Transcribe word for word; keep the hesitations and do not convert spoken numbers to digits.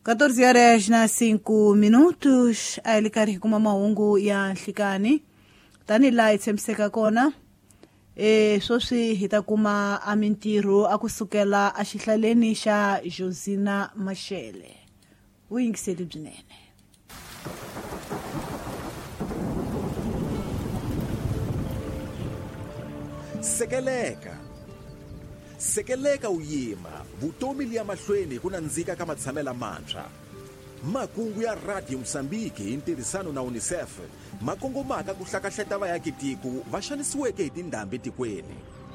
catorze horas na cinco minutos alikari kuma mahungu ya nhlikani tani la itsemseka kona e swoswi hi ta kuma a mintirho a kusukela a xihlaleni xa Josina Mashele vuyingiseli byinene. Sekeleka sekeleka uyima vutomi liya mahlweni kuna ndzika ka matshamela mantswa makungu ya Radio Msambiki hi ntirhisano na UNICEF makongomaka ku hlakahleta vaakitiko va xanisiweke hi tindhambi tikweni.